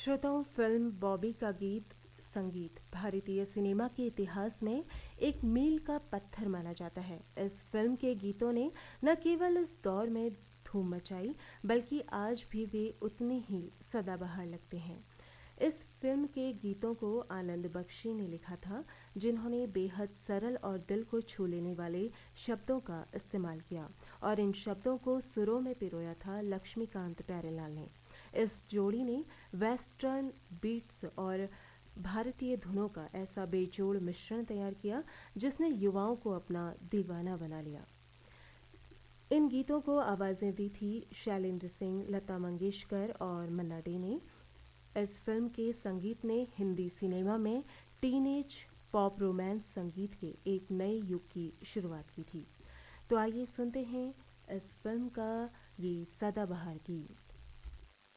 श्रोताओं, फिल्म बॉबी का गीत संगीत भारतीय सिनेमा के इतिहास में एक मील का पत्थर माना जाता है। इस फिल्म के गीतों ने न केवल इस दौर में धूम मचाई, बल्कि आज भी वे उतने ही सदाबहार लगते हैं। इस फिल्म के गीतों को आनंद बख्शी ने लिखा था, जिन्होंने बेहद सरल और दिल को छू लेने वाले शब्दों का इस्तेमाल किया, और इन शब्दों को सुरों में पिरोया था लक्ष्मीकांत प्यारेलाल ने। इस जोड़ी ने वेस्टर्न बीट्स और भारतीय धुनों का ऐसा बेजोड़ मिश्रण तैयार किया, जिसने युवाओं को अपना दीवाना बना लिया। इन गीतों को आवाज़ें दी थी शैलेंद्र सिंह, लता मंगेशकर और मन्ना डे ने। इस फिल्म के संगीत ने हिंदी सिनेमा में टीनेज पॉप रोमांस संगीत के एक नए युग की शुरुआत की थी। तो आइए सुनते हैं इस फिल्म का ये सदाबहार गीत।